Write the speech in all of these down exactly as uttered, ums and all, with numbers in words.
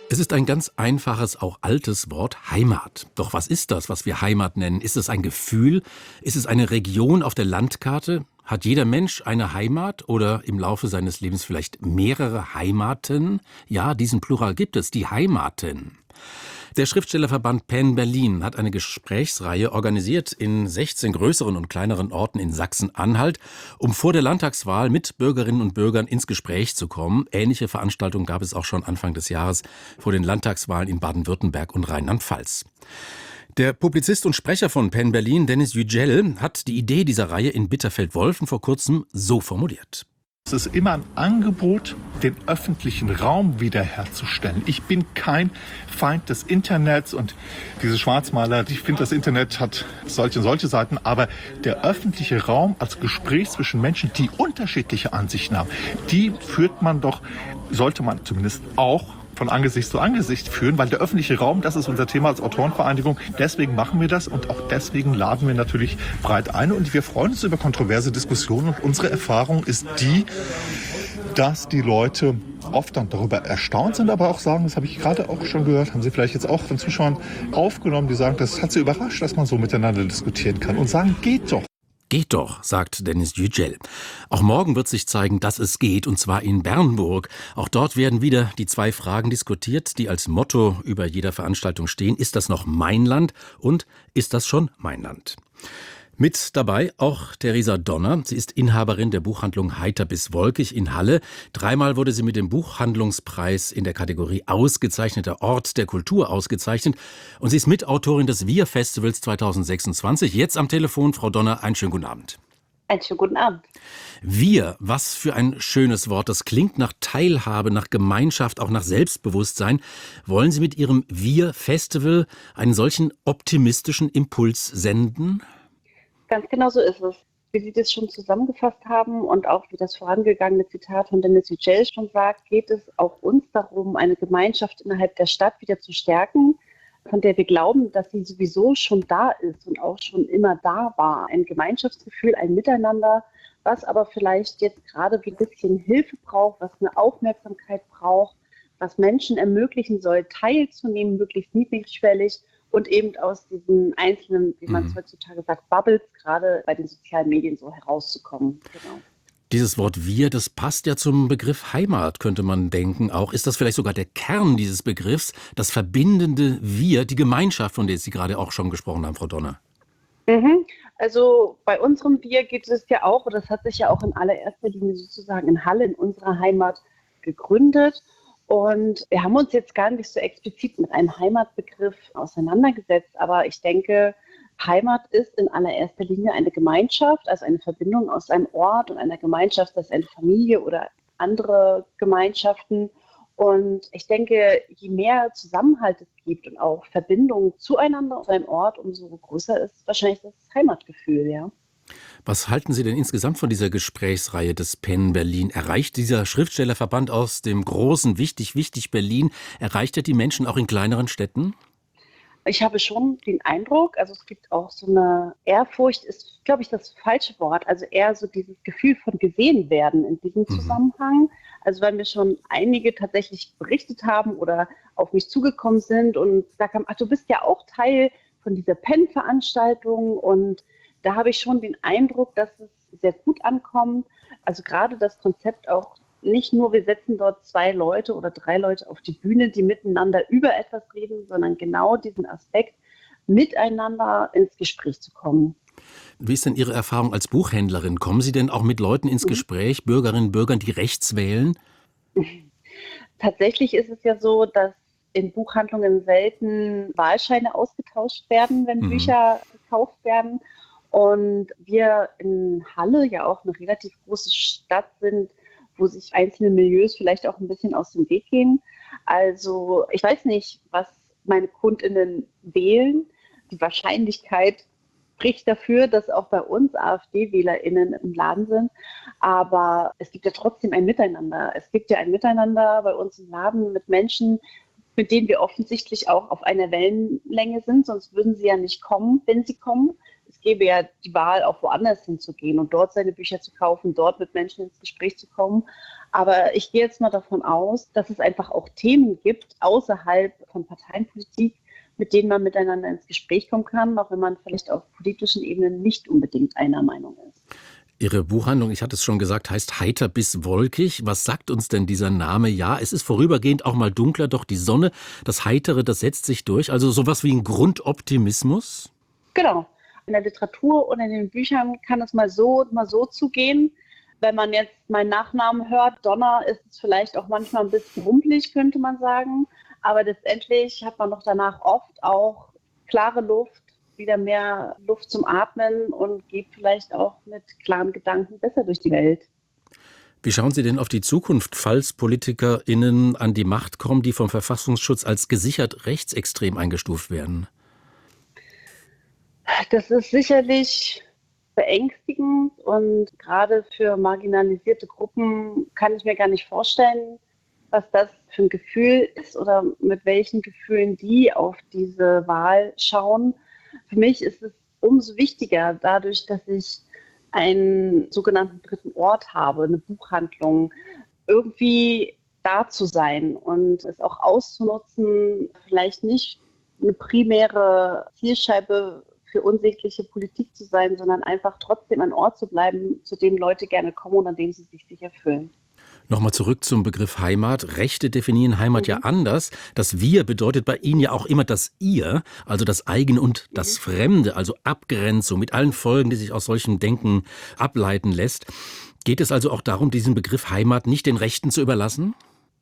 Es ist ein ganz einfaches, auch altes Wort Heimat. Doch was ist das, was wir Heimat nennen? Ist es ein Gefühl? Ist es eine Region auf der Landkarte? Hat jeder Mensch eine Heimat oder im Laufe seines Lebens vielleicht mehrere Heimaten? Ja, diesen Plural gibt es, die Heimaten. Der Schriftstellerverband Pen Berlin hat eine Gesprächsreihe organisiert in sechzehn größeren und kleineren Orten in Sachsen-Anhalt, um vor der Landtagswahl mit Bürgerinnen und Bürgern ins Gespräch zu kommen. Ähnliche Veranstaltungen gab es auch schon Anfang des Jahres vor den Landtagswahlen in Baden-Württemberg und Rheinland-Pfalz. Der Publizist und Sprecher von Pen Berlin, Dennis Yücel, hat die Idee dieser Reihe in Bitterfeld-Wolfen vor kurzem so formuliert. Es ist immer ein Angebot, den öffentlichen Raum wiederherzustellen. Ich bin kein Feind des Internets und diese Schwarzmaler, ich finde, das Internet hat solche und solche Seiten, aber der öffentliche Raum als Gespräch zwischen Menschen, die unterschiedliche Ansichten haben, die führt man doch, sollte man zumindest auch von Angesicht zu Angesicht führen, weil der öffentliche Raum, das ist unser Thema als Autorenvereinigung, deswegen machen wir das und auch deswegen laden wir natürlich breit ein und wir freuen uns über kontroverse Diskussionen und unsere Erfahrung ist die, dass die Leute oft dann darüber erstaunt sind, aber auch sagen, das habe ich gerade auch schon gehört, haben Sie vielleicht jetzt auch von Zuschauern aufgenommen, die sagen, das hat sie überrascht, dass man so miteinander diskutieren kann und sagen, geht doch. Geht doch, sagt Dennis Yücel. Auch morgen wird sich zeigen, dass es geht, und zwar in Bernburg. Auch dort werden wieder die zwei Fragen diskutiert, die als Motto über jeder Veranstaltung stehen. Ist das noch mein Land und ist das schon mein Land? Mit dabei auch Theresa Donner. Sie ist Inhaberin der Buchhandlung Heiter bis Wolkig in Halle. Dreimal wurde sie mit dem Buchhandlungspreis in der Kategorie Ausgezeichneter Ort der Kultur ausgezeichnet. Und sie ist Mitautorin des Wir-Festivals zwanzig sechsundzwanzig. Jetzt am Telefon, Frau Donner, einen schönen guten Abend. Einen schönen guten Abend. Wir, was für ein schönes Wort. Das klingt nach Teilhabe, nach Gemeinschaft, auch nach Selbstbewusstsein. Wollen Sie mit Ihrem Wir-Festival einen solchen optimistischen Impuls senden? Ganz genau so ist es. Wie Sie das schon zusammengefasst haben und auch wie das vorangegangene Zitat von Dennis Yücel schon sagt, geht es auch uns darum, eine Gemeinschaft innerhalb der Stadt wieder zu stärken, von der wir glauben, dass sie sowieso schon da ist und auch schon immer da war. Ein Gemeinschaftsgefühl, ein Miteinander, was aber vielleicht jetzt gerade ein bisschen Hilfe braucht, was eine Aufmerksamkeit braucht, was Menschen ermöglichen soll, teilzunehmen, möglichst niedrigschwellig. Und eben aus diesen einzelnen, wie man es heutzutage sagt, Bubbles, gerade bei den sozialen Medien so herauszukommen. Genau. Dieses Wort Wir, das passt ja zum Begriff Heimat, könnte man denken auch. Ist das vielleicht sogar der Kern dieses Begriffs, das verbindende Wir, die Gemeinschaft, von der Sie gerade auch schon gesprochen haben, Frau Donner? Mhm. Also bei unserem Wir geht es ja auch, und das hat sich ja auch in allererster Linie sozusagen in Halle, in unserer Heimat, gegründet. Und wir haben uns jetzt gar nicht so explizit mit einem Heimatbegriff auseinandergesetzt, aber ich denke, Heimat ist in allererster Linie eine Gemeinschaft, also eine Verbindung aus einem Ort und einer Gemeinschaft, das ist eine Familie oder andere Gemeinschaften. Und ich denke, je mehr Zusammenhalt es gibt und auch Verbindung zueinander auf einem Ort, umso größer ist wahrscheinlich das Heimatgefühl, ja. Was halten Sie denn insgesamt von dieser Gesprächsreihe des Pen Berlin? Erreicht dieser Schriftstellerverband aus dem großen Wichtig, Wichtig Berlin, erreicht er die Menschen auch in kleineren Städten? Ich habe schon den Eindruck, also es gibt auch so eine Ehrfurcht, ist, glaube ich, das falsche Wort, also eher so dieses Gefühl von gesehen werden in diesem Zusammenhang. Also weil mir schon einige tatsächlich berichtet haben oder auf mich zugekommen sind und gesagt haben, ach, du bist ja auch Teil von dieser Pen-Veranstaltung, und da habe ich schon den Eindruck, dass es sehr gut ankommt. Also gerade das Konzept auch nicht nur, wir setzen dort zwei Leute oder drei Leute auf die Bühne, die miteinander über etwas reden, sondern genau diesen Aspekt, miteinander ins Gespräch zu kommen. Wie ist denn Ihre Erfahrung als Buchhändlerin? Kommen Sie denn auch mit Leuten ins Gespräch, Bürgerinnen und Bürgern, die rechts wählen? Tatsächlich ist es ja so, dass in Buchhandlungen selten Wahlscheine ausgetauscht werden, wenn mhm. Bücher gekauft werden. Und wir in Halle ja auch eine relativ große Stadt sind, wo sich einzelne Milieus vielleicht auch ein bisschen aus dem Weg gehen. Also ich weiß nicht, was meine KundInnen wählen. Die Wahrscheinlichkeit spricht dafür, dass auch bei uns AfD-WählerInnen im Laden sind. Aber es gibt ja trotzdem ein Miteinander. Es gibt ja ein Miteinander bei uns im Laden mit Menschen, mit denen wir offensichtlich auch auf einer Wellenlänge sind. Sonst würden sie ja nicht kommen, wenn sie kommen. es gäbe ja die Wahl, auch woanders hinzugehen und dort seine Bücher zu kaufen, dort mit Menschen ins Gespräch zu kommen. Aber ich gehe jetzt mal davon aus, dass es einfach auch Themen gibt außerhalb von Parteienpolitik, mit denen man miteinander ins Gespräch kommen kann, auch wenn man vielleicht auf politischen Ebenen nicht unbedingt einer Meinung ist. Ihre Buchhandlung, ich hatte es schon gesagt, heißt Heiter bis Wolkig. Was sagt uns denn dieser Name? Ja, es ist vorübergehend auch mal dunkler, doch die Sonne, das Heitere, das setzt sich durch. Also sowas wie ein Grundoptimismus? Genau. In der Literatur und in den Büchern kann es mal so und mal so zugehen. Wenn man jetzt meinen Nachnamen hört, Donner, ist es vielleicht auch manchmal ein bisschen rumpelig, könnte man sagen. Aber letztendlich hat man doch danach oft auch klare Luft, wieder mehr Luft zum Atmen und geht vielleicht auch mit klaren Gedanken besser durch die Welt. Wie schauen Sie denn auf die Zukunft, falls PolitikerInnen an die Macht kommen, die vom Verfassungsschutz als gesichert rechtsextrem eingestuft werden? Das ist sicherlich beängstigend und gerade für marginalisierte Gruppen kann ich mir gar nicht vorstellen, was das für ein Gefühl ist oder mit welchen Gefühlen die auf diese Wahl schauen. Für mich ist es umso wichtiger, dadurch, dass ich einen sogenannten dritten Ort habe, eine Buchhandlung, irgendwie da zu sein und es auch auszunutzen, vielleicht nicht eine primäre Zielscheibe für unsägliche Politik zu sein, sondern einfach trotzdem ein Ort zu bleiben, zu dem Leute gerne kommen und an dem sie sich sicher fühlen. Nochmal zurück zum Begriff Heimat. Rechte definieren Heimat mhm. ja anders. Das Wir bedeutet bei Ihnen ja auch immer das Ihr, also das Eigene und mhm. das Fremde, also Abgrenzung mit allen Folgen, die sich aus solchem Denken ableiten lässt. Geht es also auch darum, diesen Begriff Heimat nicht den Rechten zu überlassen?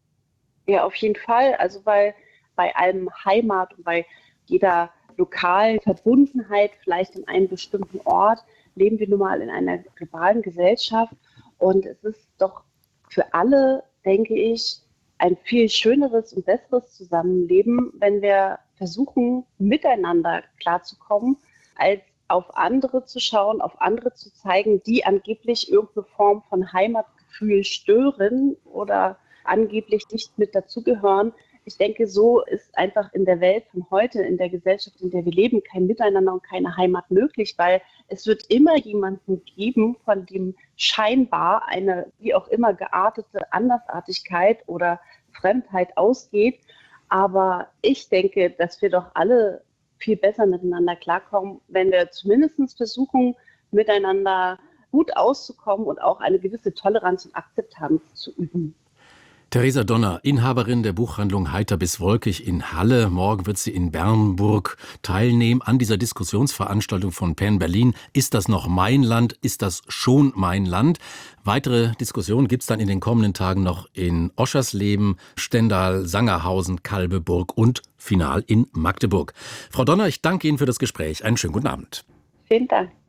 Ja, auf jeden Fall. Also weil bei allem Heimat und bei jeder lokalen Verbundenheit, vielleicht in einem bestimmten Ort, leben wir nun mal in einer globalen Gesellschaft. Und es ist doch für alle, denke ich, ein viel schöneres und besseres Zusammenleben, wenn wir versuchen, miteinander klarzukommen, als auf andere zu schauen, auf andere zu zeigen, die angeblich irgendeine Form von Heimatgefühl stören oder angeblich nicht mit dazugehören. Ich denke, so ist einfach in der Welt von heute, in der Gesellschaft, in der wir leben, kein Miteinander und keine Heimat möglich, weil es wird immer jemanden geben, von dem scheinbar eine wie auch immer geartete Andersartigkeit oder Fremdheit ausgeht. Aber ich denke, dass wir doch alle viel besser miteinander klarkommen, wenn wir zumindest versuchen, miteinander gut auszukommen und auch eine gewisse Toleranz und Akzeptanz zu üben. Theresa Donner, Inhaberin der Buchhandlung Heiter bis Wolkig in Halle. Morgen wird sie in Bernburg teilnehmen an dieser Diskussionsveranstaltung von Penn Berlin. Ist das noch mein Land? Ist das schon mein Land? Weitere Diskussionen gibt es dann in den kommenden Tagen noch in Oschersleben, Stendal, Sangerhausen, Kalbeburg und final in Magdeburg. Frau Donner, ich danke Ihnen für das Gespräch. Einen schönen guten Abend. Vielen Dank.